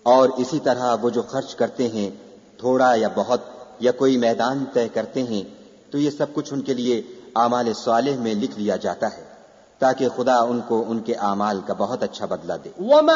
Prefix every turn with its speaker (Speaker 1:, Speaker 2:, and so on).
Speaker 1: और इसी तरह वो जो खर्च करते हैं, थोड़ा या बहुत, या कोई मैदान तय करते हैं, तो ये सब कुछ उनके लिए आमाल सालेह में लिख लिया जाता है, ताकि खुदा उनको उनके आमाल का बहुत अच्छा बदला दे।